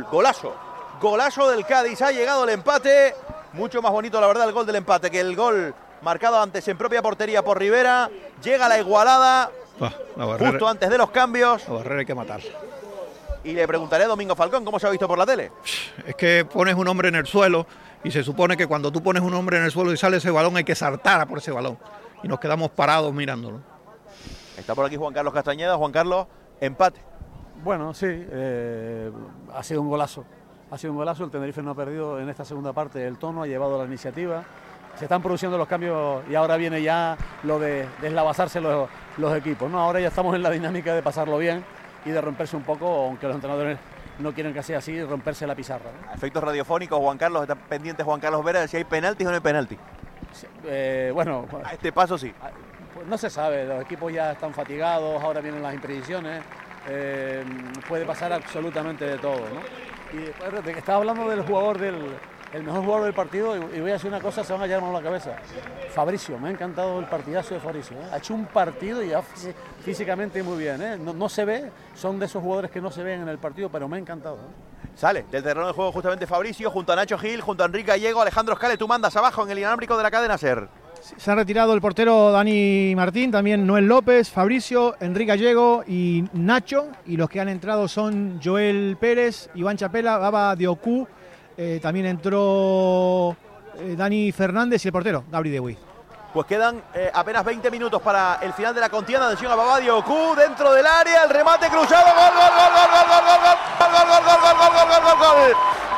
golazo del Cádiz, ha llegado el empate, mucho más bonito la verdad el gol del empate que el gol marcado antes en propia portería por Rivera. Llega la igualada justo antes de los cambios. La barrera hay que matarla. Y le preguntaré a Domingo Falcón cómo se ha visto por la tele. Es que pones un hombre en el suelo y se supone que cuando tú pones un hombre en el suelo y sale ese balón hay que saltar a por ese balón. Y nos quedamos parados mirándolo. Está por aquí Juan Carlos Castañeda. Juan Carlos, empate. Bueno, sí, ha sido un golazo. Ha sido un golazo, el Tenerife no ha perdido en esta segunda parte el tono, ha llevado la iniciativa. Se están produciendo los cambios y ahora viene ya lo de deslavazarse los equipos, ¿no? Ahora ya estamos en la dinámica de pasarlo bien y de romperse un poco, aunque los entrenadores no quieren que sea así, romperse la pizarra, ¿no? A efectos radiofónicos, Juan Carlos, está pendiente Juan Carlos Vera de si hay penaltis o no hay penalti. Sí, bueno, a este paso sí. Pues no se sabe, los equipos ya están fatigados, ahora vienen las imprecisiones, puede pasar absolutamente de todo, ¿no? Y estaba hablando del jugador el mejor jugador del partido y voy a decir una cosa, se van a llevar a la cabeza. Fabricio, me ha encantado el partidazo de Fabricio, ¿eh? Ha hecho un partido y ya físicamente muy bien, ¿eh? No se ve, son de esos jugadores que no se ven en el partido, pero me ha encantado, ¿eh? Sale del terreno de juego justamente Fabricio, junto a Nacho Gil, junto a Enrique Gallego, Alejandro Escale, tú mandas abajo en el inalámbrico de la cadena SER. Se ha retirado el portero Dani Martín, también Noel López, Fabricio, Enrique Gallego y Nacho, y los que han entrado son Joel Pérez, Iván Chapela, Baba Diocú, también entró Dani Fernández y el portero, Gabri de Buis. Pues quedan apenas 20 minutos para el final de la contienda. Atención a Baba Diocú dentro del área, el remate cruzado, gol, gol, gol, gol, gol, gol, gol, gol, gol, gol, gol, gol, gol, gol, gol, gol.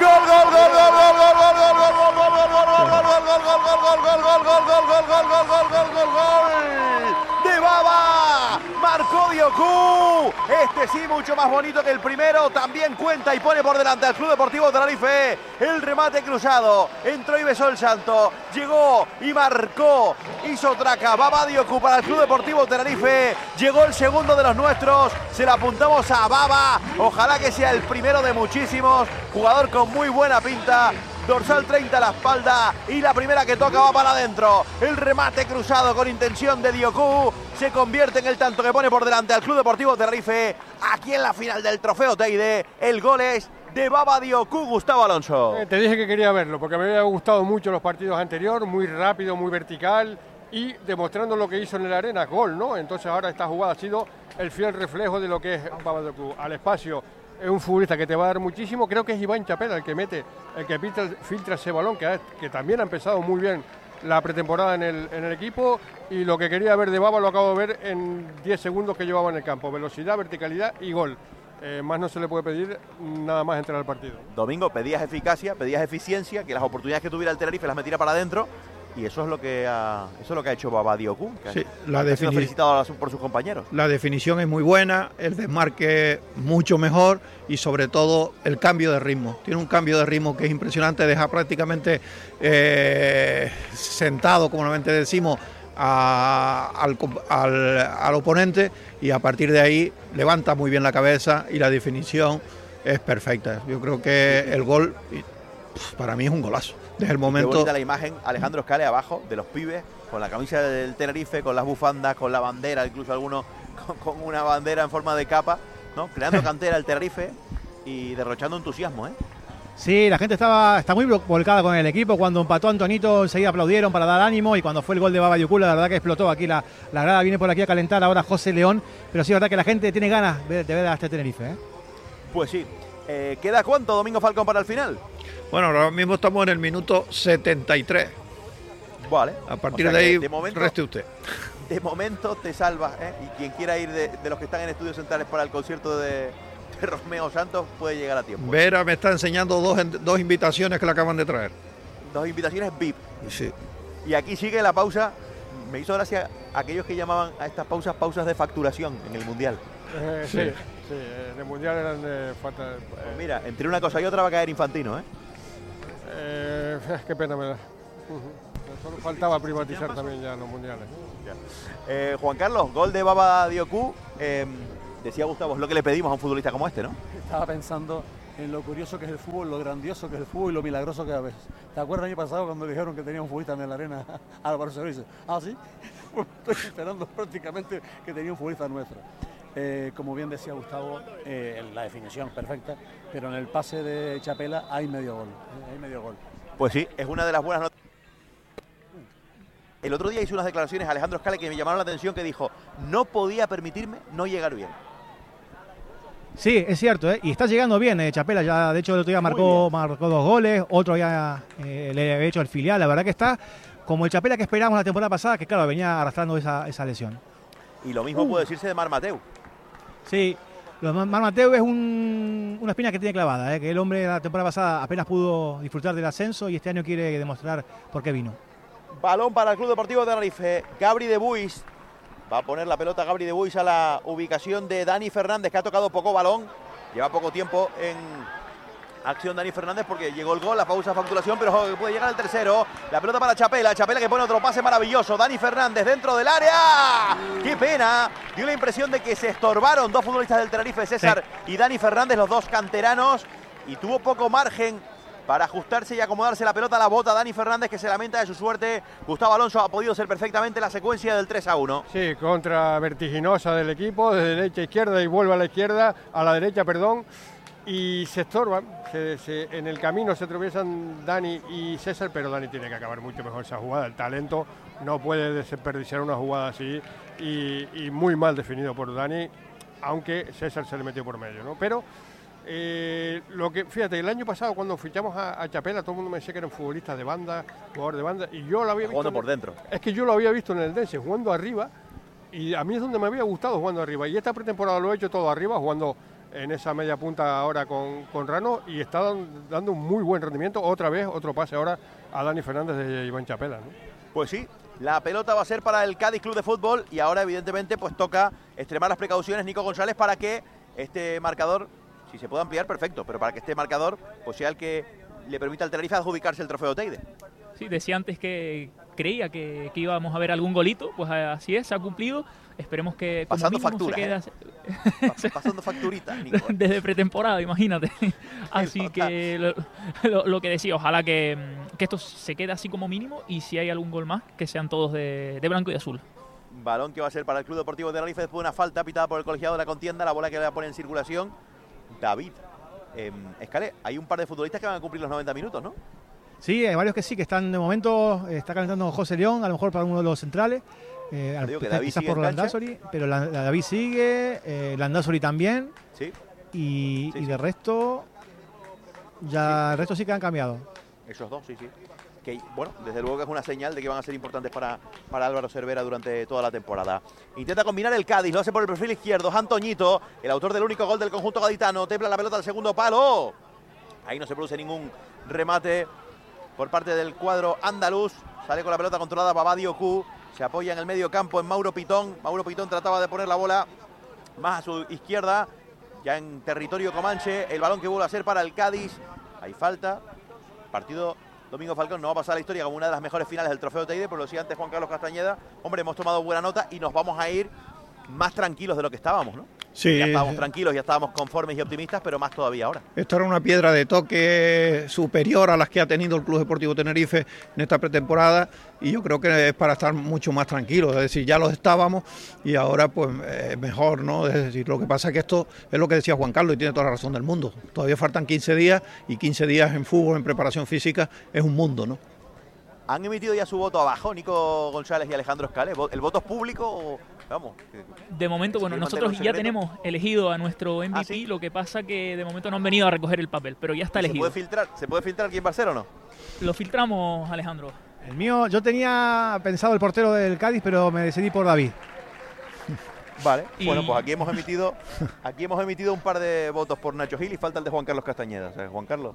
De Baba, marcó Diocú. Este sí, mucho más bonito que el primero. También cuenta y pone por delante al Club Deportivo Tenerife. El remate cruzado. Entró y besó el santo. Llegó y marcó. Hizo traca. Baba Diocú para el Club Deportivo Tenerife. Llegó el segundo de los nuestros. Se la apuntamos a Baba. Ojalá que sea el primero de muchísimos. Jugador con muy buena pinta. Dorsal 30 a la espalda y la primera que toca va para adentro. El remate cruzado con intención de Diocú se convierte en el tanto que pone por delante al Club Deportivo Tenerife aquí en la final del Trofeo Teide. El gol es de Baba Dioku, Gustavo Alonso. Te dije que quería verlo, porque me había gustado mucho los partidos anteriores, muy rápido, muy vertical, y demostrando lo que hizo en la arena, gol, ¿no? Entonces ahora esta jugada ha sido el fiel reflejo de lo que es Baba Dioku. Al espacio, es un futbolista que te va a dar muchísimo. Creo que es Iván Chapela el que filtra ese balón, que también ha empezado muy bien la pretemporada en el equipo, y lo que quería ver de Baba lo acabo de ver en 10 segundos que llevaba en el campo. Velocidad, verticalidad y gol. Más no se le puede pedir nada más entrar al partido. Domingo, pedías eficacia, pedías eficiencia, que las oportunidades que tuviera el Tenerife las metiera para adentro, y eso es lo que ha hecho Baba Dioku, que sí, ha sido felicitado por sus compañeros. La definición es muy buena, el desmarque mucho mejor, y sobre todo el cambio de ritmo. Tiene un cambio de ritmo que es impresionante, deja prácticamente sentado, como normalmente decimos, al oponente, y a partir de ahí levanta muy bien la cabeza y la definición es perfecta. Yo creo que el gol para mí es un golazo. Desde el momento... Qué bonita la imagen, Alejandro Scale abajo, de los pibes, con la camisa del Tenerife, con las bufandas, con la bandera, incluso algunos con una bandera en forma de capa, ¿no? Creando cantera el Tenerife y derrochando entusiasmo, ¿eh? Sí, la gente está muy volcada con el equipo. Cuando empató Antonito, enseguida aplaudieron para dar ánimo, y cuando fue el gol de Baba Dioku, la verdad que explotó aquí la grada. Viene por aquí a calentar ahora José León, pero sí, la verdad que la gente tiene ganas de ver a este Tenerife, ¿eh? Pues sí. ¿Queda cuánto, Domingo Falcón, para el final? Bueno, ahora mismo estamos en el minuto 73. Vale. A partir de ahí, momento, reste usted. De momento te salvas, ¿eh? Y quien quiera ir de los que están en estudios centrales para el concierto de Romeo Santos puede llegar a tiempo. Vera me está enseñando dos invitaciones que le acaban de traer. 2 invitaciones VIP. Sí. Y aquí sigue la pausa. Me hizo gracia aquellos que llamaban a estas pausas de facturación en el Mundial. Sí, en el Mundial eran de falta. Pues mira, entre una cosa y otra va a caer Infantino, ¿eh? Qué pena me da. Solo faltaba privatizar también ya los mundiales. Juan Carlos, gol de Baba Dioku. Decía Gustavo, es lo que le pedimos a un futbolista como este, ¿no? Estaba pensando en lo curioso que es el fútbol, lo grandioso que es el fútbol y lo milagroso que es a veces. ¿Te acuerdas el año pasado cuando dijeron que tenía un futbolista en la arena, Álvaro Cervices? ¿Ah, sí? Pues estoy esperando prácticamente que tenía un futbolista nuestro. Como bien decía Gustavo, la definición perfecta, pero en el pase de Chapela hay medio gol. Pues sí, es una de las buenas noticias. El otro día hizo unas declaraciones Alejandro Scale que me llamaron la atención, que dijo: no podía permitirme no llegar bien. Sí, es cierto, ¿eh? Y está llegando bien Chapela, ya de hecho el otro día marcó 2 goles, otro ya le había hecho el filial. La verdad que está como el Chapela que esperábamos la temporada pasada, que claro, venía arrastrando esa lesión. Y lo mismo puede decirse de Marc Mateu. Sí, Marc Mateu es una espina que tiene clavada, que el hombre la temporada pasada apenas pudo disfrutar del ascenso y este año quiere demostrar por qué vino. Balón para el Club Deportivo Tenerife. Gabri de Buis. Va a poner la pelota Gabri de Buis a la ubicación de Dani Fernández, que ha tocado poco balón. Lleva poco tiempo en acción Dani Fernández porque llegó el gol, la pausa, facturación, pero puede llegar el tercero. La pelota para Chapela que pone otro pase maravilloso. Dani Fernández dentro del área. ¡Qué pena! Dio la impresión de que se estorbaron 2 futbolistas del Tenerife, César y Dani Fernández, los 2 canteranos, y tuvo poco margen para ajustarse y acomodarse la pelota a la bota. Dani Fernández, que se lamenta de su suerte. Gustavo Alonso ha podido ser perfectamente la secuencia del 3-1. Sí, contra vertiginosa del equipo, de derecha a izquierda y vuelve a la derecha, y se estorban. En el camino se tropezan Dani y César, pero Dani tiene que acabar mucho mejor esa jugada. El talento no puede desperdiciar una jugada así, y muy mal definido por Dani, aunque César se le metió por medio, ¿no? Pero fíjate, el año pasado cuando fichamos a Chapela, todo el mundo me decía que era un futbolista de banda, jugador de banda, y yo lo había visto jugando por dentro. Es que yo lo había visto en el Dense jugando arriba, y a mí es donde me había gustado jugando arriba, y esta pretemporada lo he hecho todo arriba, jugando en esa media punta ahora con Rano, y está dando un muy buen rendimiento. Otra vez, otro pase ahora a Dani Fernández de Iván Chapela, ¿no? Pues sí, la pelota va a ser para el Cádiz Club de Fútbol, y ahora evidentemente pues toca extremar las precauciones, Nico González, para que este marcador, si se puede ampliar, perfecto, pero para que este marcador pues sea el que le permita al Tenerife adjudicarse el trofeo Teide. Sí, decía antes que creía que íbamos a ver algún golito, pues así es, se ha cumplido. Esperemos que como pasando mínimo factura, se quede pasando facturitas, Nico. Desde pretemporada, imagínate. Así que lo que decía, ojalá que esto se quede así como mínimo, y si hay algún gol más, que sean todos de blanco y azul. Balón que va a ser para el Club Deportivo de Tenerife después de una falta pitada por el colegiado de la contienda. La bola que la pone en circulación David. Escale, hay un par de futbolistas que van a cumplir los 90 minutos, ¿no? Sí, hay varios que sí, que están de momento, está calentando José León, a lo mejor para uno de los centrales. Quizás por Landázuri, pero David sigue, Landázuri también. Sí. Y de resto, el resto sí que han cambiado. Esos dos, sí. Que, bueno, desde luego que es una señal de que van a ser importantes para Álvaro Cervera durante toda la temporada. Intenta combinar el Cádiz, lo hace por el perfil izquierdo. Antoñito, el autor del único gol del conjunto gaditano, templa la pelota al segundo palo. Ahí no se produce ningún remate por parte del cuadro andaluz. Sale con la pelota controlada Babadio Q. Se apoya en el medio campo en Mauro Pitón. Mauro Pitón trataba de poner la bola más a su izquierda, ya en territorio comanche. El balón que vuelve a ser para el Cádiz. Hay falta. Partido Domingo Falcón no va a pasar a la historia como una de las mejores finales del Trofeo Teide, pero lo decía antes Juan Carlos Castañeda. Hombre, hemos tomado buena nota y nos vamos a ir más tranquilos de lo que estábamos, ¿no? Sí. Ya estábamos tranquilos, ya estábamos conformes y optimistas, pero más todavía ahora. Esto era una piedra de toque superior a las que ha tenido el Club Deportivo Tenerife en esta pretemporada, y yo creo que es para estar mucho más tranquilos. Es decir, ya lo estábamos y ahora pues mejor, ¿no? Es decir, lo que pasa es que esto es lo que decía Juan Carlos y tiene toda la razón del mundo. Todavía faltan 15 días y 15 días en fútbol, en preparación física, es un mundo, ¿no? ¿Han emitido ya su voto abajo, Nico González y Alejandro Escale? ¿El voto es público o...? Vamos. De momento, bueno, nosotros ya tenemos elegido a nuestro MVP, ¿sí? Lo que pasa que de momento no han venido a recoger el papel, pero ya está elegido. ¿Se puede filtrar quién va a ser o no? Lo filtramos, Alejandro. El mío, yo tenía pensado el portero del Cádiz, pero me decidí por David. Vale, bueno, pues aquí hemos emitido un par de votos por Nacho Gil y falta el de Juan Carlos Castañeda. O sea, Juan Carlos,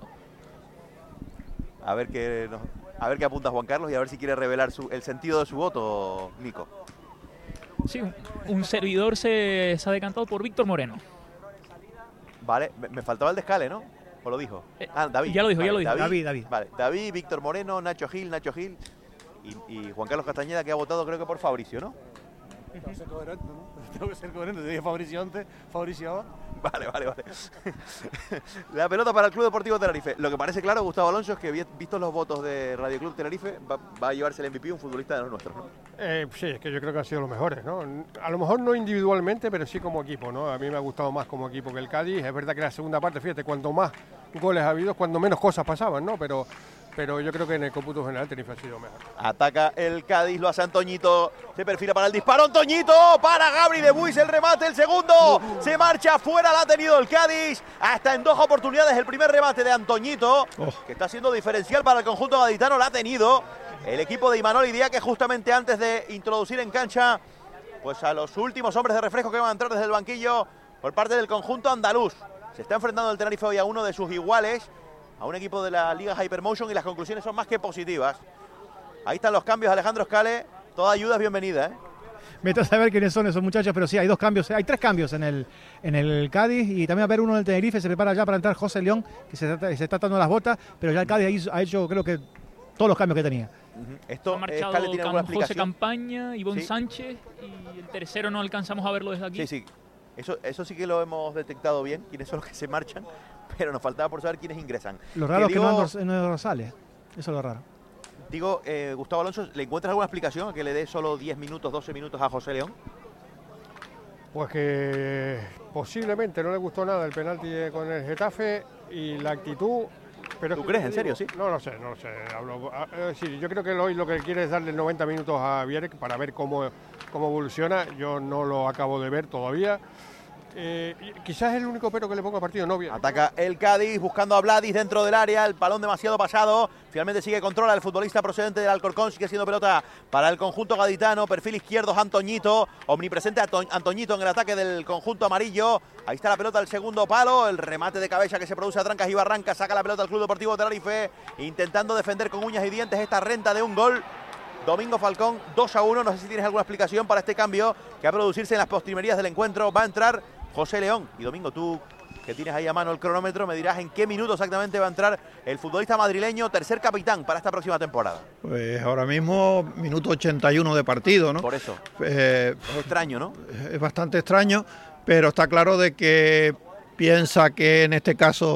a ver qué apunta Juan Carlos y a ver si quiere revelar el sentido de su voto, Nico. Sí, un servidor se ha decantado por Víctor Moreno. Vale, me faltaba el de Escale, ¿no? ¿O lo dijo? David. Ya lo dijo, vale, ya lo dijo. David. Vale, David, Víctor Moreno, Nacho Gil y Juan Carlos Castañeda, que ha votado creo que por Fabricio, ¿no? Tengo que ser coherente, ¿no? Tengo que ser coherente. Te dije Fabricio antes, Fabricio ahora. Vale. La pelota para el Club Deportivo Tenerife. Lo que parece claro, Gustavo Alonso, es que vistos los votos de Radio Club Tenerife, va a llevarse el MVP un futbolista de los nuestros, ¿no? Sí, es que yo creo que han sido los mejores, ¿no? A lo mejor no individualmente, pero sí como equipo, ¿no? A mí me ha gustado más como equipo que el Cádiz. Es verdad que la segunda parte, fíjate, cuanto más goles ha habido, cuando menos cosas pasaban, ¿no? Pero yo creo que en el cómputo general Tenerife ha sido mejor. Ataca el Cádiz, lo hace Antoñito, se perfila para el disparo, Antoñito, para Gabri de Buis, el remate, el segundo, se marcha fuera, la ha tenido el Cádiz, hasta en 2 oportunidades el primer remate de Antoñito, que está siendo diferencial para el conjunto gaditano, la ha tenido el equipo de Imanol Idia, que justamente antes de introducir en cancha pues a los últimos hombres de refresco que van a entrar desde el banquillo por parte del conjunto andaluz. Se está enfrentando el Tenerife hoy a uno de sus iguales, a un equipo de la Liga Hypermotion, y las conclusiones son más que positivas. Ahí están los cambios, Alejandro Escale. Toda ayuda es bienvenida, ¿eh? Vete a saber quiénes son esos muchachos, pero sí, hay 2 cambios. Hay 3 cambios en el Cádiz, y también va a haber uno del Tenerife. Se prepara ya para entrar José León, que se está atando las botas, pero ya el Cádiz ha hecho, creo que, todos los cambios que tenía. Esto ha marchado José Campaña, Ivonne Sánchez, y el tercero no alcanzamos a verlo desde aquí. Sí. Eso sí que lo hemos detectado bien, quiénes son los que se marchan, pero nos faltaba por saber quiénes ingresan. Lo raro es que no sale, eso es lo raro. Digo, Gustavo Alonso, ¿le encuentras alguna explicación a que le dé solo 10 minutos, 12 minutos a José León? Pues que posiblemente no le gustó nada el penalti con el Getafe y la actitud. Pero ¿tú crees? ¿En serio? Sí. No lo sé. Sí, yo creo que hoy lo que quiere es darle 90 minutos a Vierek para ver cómo evoluciona. Yo no lo acabo de ver todavía. Quizás es el único pero que le pongo al partido, no bien. Ataca el Cádiz buscando a Vladis dentro del área, el balón demasiado pasado, finalmente sigue controla el futbolista procedente del Alcorcón, sigue siendo pelota para el conjunto gaditano, perfil izquierdo Antoñito, omnipresente Antoñito en el ataque del conjunto amarillo, ahí está la pelota al segundo palo, el remate de cabeza que se produce a trancas y barrancas, saca la pelota al Club Deportivo Tenerife, intentando defender con uñas y dientes esta renta de un gol. Domingo Falcón, 2-1, no sé si tienes alguna explicación para este cambio que va a producirse en las postrimerías del encuentro. Va a entrar José León. Y Domingo, tú que tienes ahí a mano el cronómetro, me dirás en qué minuto exactamente va a entrar el futbolista madrileño, tercer capitán para esta próxima temporada. Pues ahora mismo, minuto 81 de partido, ¿no? Por eso. Es extraño, ¿no? Es bastante extraño, pero está claro de que piensa que en este caso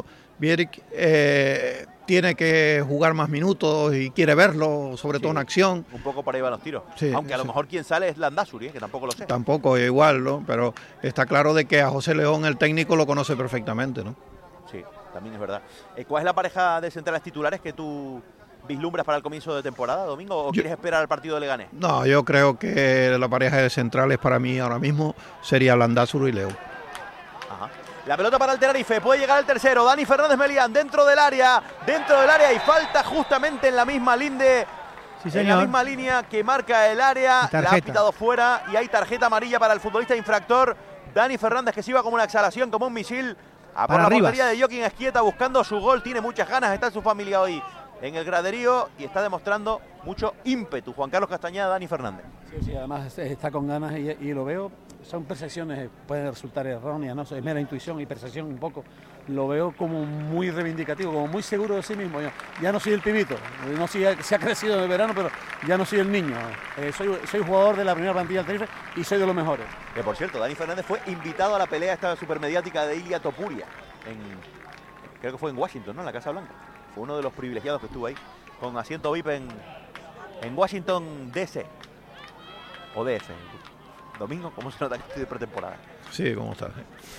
Vierek tiene que jugar más minutos y quiere verlo, sobre todo en acción. Un poco para ir a los tiros. Sí, aunque a lo mejor quien sale es Landázuri, que tampoco lo sé. Tampoco igual, ¿no? Pero está claro de que a José León el técnico lo conoce perfectamente, ¿no? Sí. también es verdad. ¿Cuál es la pareja de centrales titulares que tú vislumbras para el comienzo de temporada, Domingo, o quieres esperar al partido de Leganés? No, yo creo que la pareja de centrales para mí ahora mismo sería Landázuri y León. Ajá. La pelota para el Tenerife, puede llegar el tercero, Dani Fernández Melián dentro del área y falta justamente en la misma línea. Sí, en la misma línea que marca el área, la ha pitado fuera y hay tarjeta amarilla para el futbolista infractor Dani Fernández, que se iba como una exhalación, como un misil a por la portería de Joaquín Esquieta buscando su gol. Tiene muchas ganas, está su familia hoy en el graderío y está demostrando mucho ímpetu Juan Carlos Castañeda, Dani Fernández. Sí, además está con ganas y lo veo. Son percepciones, pueden resultar erróneas, ¿no? Es mera intuición y percepción un poco. Lo veo como muy reivindicativo, como muy seguro de sí mismo. Ya no soy el pibito, no soy, se ha crecido en el verano, pero ya no soy el niño. Soy jugador de la primera plantilla del Tenerife y soy de los mejores. Que por cierto, Dani Fernández fue invitado a la pelea esta supermediática de Ilia Topuria, creo que fue en Washington, ¿no? En la Casa Blanca. Fue uno de los privilegiados que estuvo ahí, con asiento VIP en Washington DC. O DF. Domingo, ¿cómo se nota que estoy de pretemporada? Sí, ¿cómo está?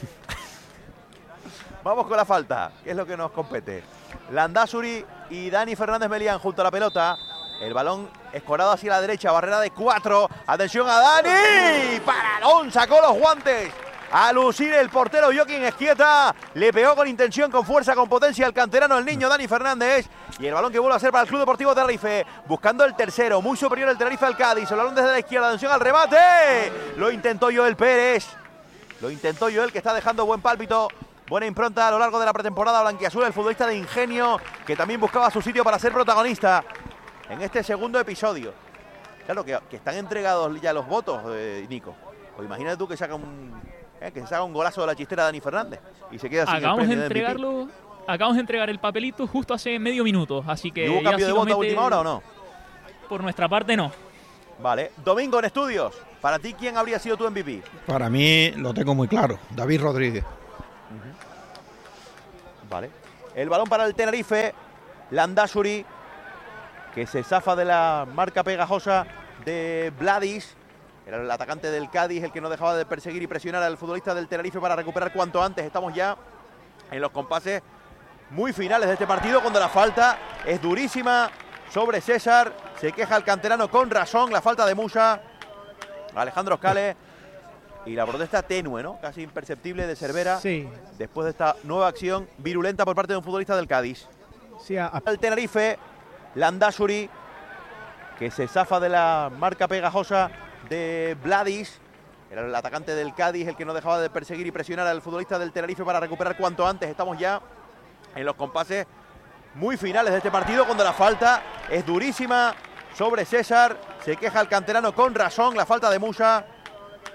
Vamos con la falta, que es lo que nos compete. Landázuri y Dani Fernández Melián junto a la pelota. El balón escorado hacia la derecha, barrera de 4. Atención a Dani. Paradón, sacó los guantes. A lucir el portero Joaquín Esquieta. Le pegó con intención, con fuerza, con potencia el canterano, el niño Dani Fernández. Y el balón que vuelve a ser para el Club Deportivo Tenerife. Buscando el tercero, muy superior el Tenerife al Cádiz. El balón desde la izquierda, atención al remate. Lo intentó Joel Pérez. Lo intentó Joel, que está dejando buen pálpito. Buena impronta a lo largo de la pretemporada blanquiazul. El futbolista de Ingenio, que también buscaba su sitio para ser protagonista en este segundo episodio. Claro que están entregados ya los votos, Nico. Pues imagínate tú que saca que se haga un golazo de la chistera de Dani Fernández y se queda sin acabamos de entregar el papelito justo hace medio minuto, así que... ¿Y hubo cambio de voto a última hora o no? Por nuestra parte no. Vale. Domingo en estudios, para ti, ¿quién habría sido tu MVP? Para mí lo tengo muy claro, David Rodríguez. Vale. El balón para el Tenerife, Landázuri, que se zafa de la marca pegajosa de Vladis. Era el atacante del Cádiz el que no dejaba de perseguir y presionar al futbolista del Tenerife para recuperar cuanto antes. Estamos ya en los compases muy finales de este partido, cuando la falta es durísima sobre César. Se queja el canterano con razón, la falta de Musa, Alejandro Scale. Y la protesta tenue, ¿no? Casi imperceptible de Cervera. Sí. Después de esta nueva acción virulenta por parte de un futbolista del Cádiz. Sí, el Tenerife, Landázuri, que se zafa de la marca pegajosa de Vladis. Era el atacante del Cádiz el que no dejaba de perseguir y presionar al futbolista del Tenerife para recuperar cuanto antes. Estamos ya en los compases muy finales de este partido, cuando la falta es durísima sobre César. Se queja el canterano con razón, la falta de Musa,